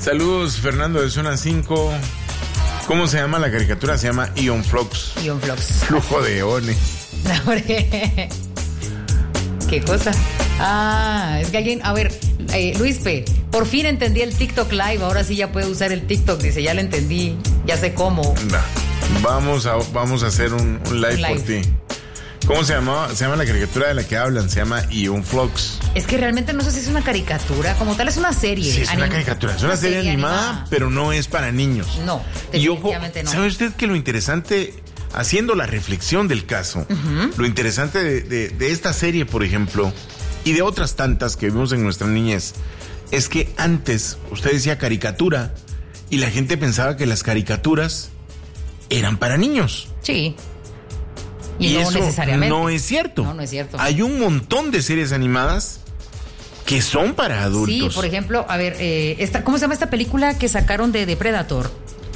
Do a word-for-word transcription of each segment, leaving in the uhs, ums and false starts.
Saludos, Fernando de Zona cinco. ¿Cómo se llama la caricatura? Se llama Ion Flux. Ion Flux. Flujo de eones. ¿Qué cosa? Ah, es que alguien... A ver, eh, Luis P., por fin entendí el TikTok Live. Ahora sí ya puedo usar el TikTok. Dice, ya lo entendí. Ya sé cómo. Nah, vamos, a, vamos a hacer un, un, live, un live por ti. ¿Cómo se llama? Se llama la caricatura de la que hablan. Se llama Ion Flux. Es que realmente no sé si es una caricatura. Como tal, es una serie. Sí, es anim- una caricatura. Es una, una serie, serie animada, animada, pero no es para niños. No, y ojo, no. ¿sabe usted que lo interesante... Haciendo la reflexión del caso, uh-huh. lo interesante de, de, de esta serie, por ejemplo, y de otras tantas que vimos en nuestra niñez, es que antes usted decía caricatura y la gente pensaba que las caricaturas eran para niños. Sí. Y, y no eso necesariamente. No es cierto. No, no es cierto. Hay un montón de series animadas que son para adultos. Sí, por ejemplo, a ver, eh, esta, ¿cómo se llama esta película que sacaron de, de Predator?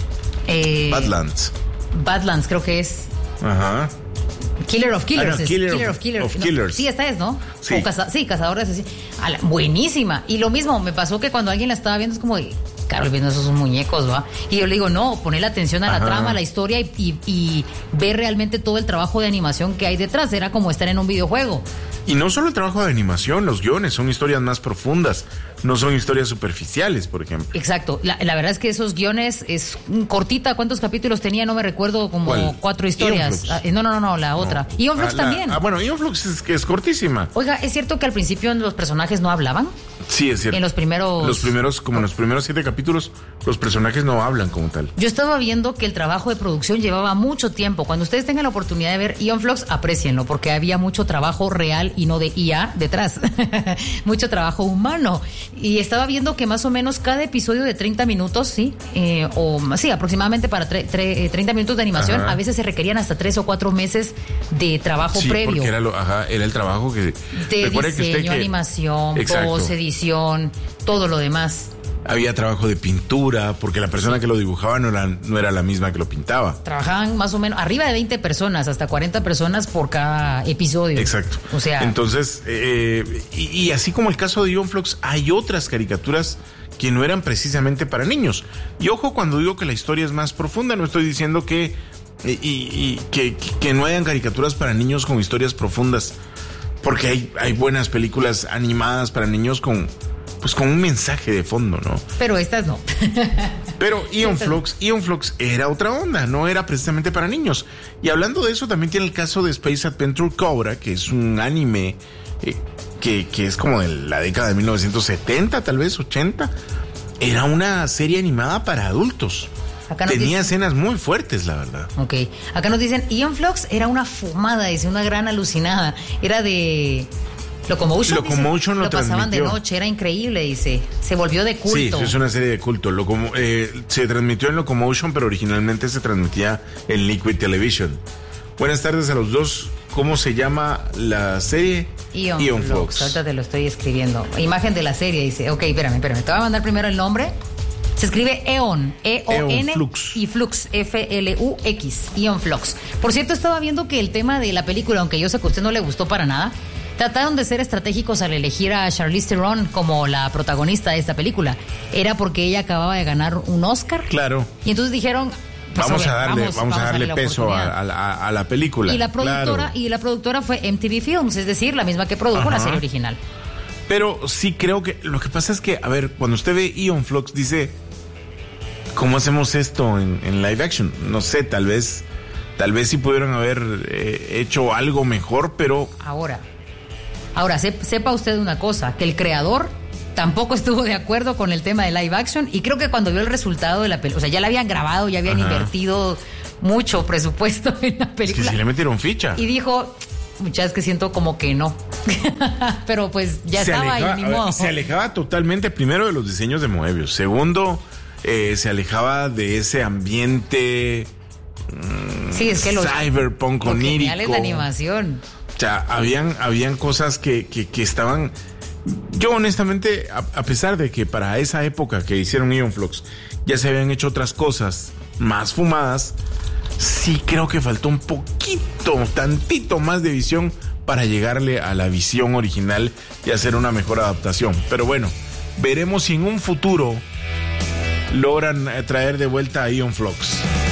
Eh, Badlands. Badlands, creo que es. Ajá. Killer of Killers. Ah, no, Killer, Killer of, of Killers. Of no, killers. Sí, esta es, ¿no? Sí. O caza, sí, Cazadores así. La, buenísima. Y lo mismo, me pasó que cuando alguien la estaba viendo es como, Carol, viendo esos muñecos, ¿va? Y yo le digo, no, ponerle atención a la Ajá. trama, a la historia y, y, y ver realmente todo el trabajo de animación que hay detrás. Era como estar en un videojuego. Y no solo el trabajo de animación, los guiones son historias más profundas, no son historias superficiales, por ejemplo. Exacto, la, la verdad es que esos guiones es cortita, ¿cuántos capítulos tenía? No me recuerdo, como ¿Cuál? cuatro historias. Ah, no, no, no, no, la no. otra. Ion Flux ah, también. Ah, bueno, Ion Flux es que es cortísima. Oiga, ¿es cierto que al principio los personajes no hablaban? Sí, es cierto. En los primeros... Los primeros, como en los primeros siete capítulos, los personajes no hablan como tal. Yo estaba viendo que el trabajo de producción llevaba mucho tiempo. Cuando ustedes tengan la oportunidad de ver Ion Flux, aprécienlo, porque había mucho trabajo real y no de I A detrás. Mucho trabajo humano. Y estaba viendo que más o menos cada episodio de treinta minutos, sí, eh, o sí, aproximadamente para tre- tre- treinta minutos de animación, ajá. a veces se requerían hasta tres o cuatro meses de trabajo sí, previo. Porque era, lo, ajá, era el trabajo que... De diseño, que usted que, animación, post, edición, todo lo demás. Había trabajo de pintura, porque la persona que lo dibujaba no era, no era la misma que lo pintaba. Trabajaban más o menos arriba de veinte personas, hasta cuarenta personas por cada episodio. Exacto. O sea... Entonces, eh, y, y así como el caso de Ion Flux, hay otras caricaturas que no eran precisamente para niños. Y ojo, cuando digo que la historia es más profunda, no estoy diciendo que, y, y, que, que no hayan caricaturas para niños con historias profundas, porque hay, hay buenas películas animadas para niños con... pues con un mensaje de fondo, ¿no? Pero estas no. Pero Ion Flux, Ion Flux era otra onda, no era precisamente para niños. Y hablando de eso, también tiene el caso de Space Adventure Cobra, que es un anime eh, que, que es como de la década de mil novecientos setenta, tal vez, ochenta. Era una serie animada para adultos. Acá Tenía dicen... escenas muy fuertes, la verdad. Ok. Acá nos dicen, Ion Flux era una fumada, dice, una gran alucinada. Era de... Locomotion, Locomotion dice, lo, lo pasaban transmitió. de noche, era increíble, dice. Se volvió de culto. Sí, es una serie de culto. Locomo, eh, se transmitió en Locomotion, pero originalmente se transmitía en Liquid Television. Buenas tardes a los dos. ¿Cómo se llama la serie? Ion, Ion Flux. Flux. Ahorita te lo estoy escribiendo. Imagen de la serie, dice. Ok, espérame, espérame. Te voy a mandar primero el nombre. Se escribe Eon, E O N Flux. Y Flux, F L U X, Ion Flux. Por cierto, estaba viendo que el tema de la película, aunque yo sé que a usted no le gustó para nada, trataron de ser estratégicos al elegir a Charlize Theron como la protagonista de esta película. Era porque ella acababa de ganar un Oscar. Claro. Y entonces dijeron... Pues, vamos, ver, a darle, vamos, vamos, vamos a darle peso a, a, la, a la película. Y la productora, claro. y la productora fue M T V Films, es decir, la misma que produjo Ajá. la serie original. Pero sí creo que... Lo que pasa es que, a ver, cuando usted ve Ion Flux, dice... ¿Cómo hacemos esto en, en live action? No sé, tal vez... Tal vez sí pudieron haber eh, hecho algo mejor, pero... Ahora... Ahora, sepa usted una cosa, que el creador tampoco estuvo de acuerdo con el tema de live action y creo que cuando vio el resultado de la película, o sea, ya la habían grabado, ya habían Ajá. invertido mucho presupuesto en la película. Es que sí le metieron ficha. Y dijo, muchachos, que siento como que no. Pero pues ya se estaba alejaba, ahí, ni modo. Se alejaba totalmente, primero, de los diseños de Moebius. Segundo, eh, se alejaba de ese ambiente mmm, sí, es que los, cyberpunk lo onírico. Genial es la animación. O sea, habían, habían cosas que, que, que estaban... Yo honestamente, a, a pesar de que para esa época que hicieron Ion Flux ya se habían hecho otras cosas más fumadas, sí creo que faltó un poquito, tantito más de visión para llegarle a la visión original y hacer una mejor adaptación. Pero bueno, veremos si en un futuro logran traer de vuelta a Ion Flux.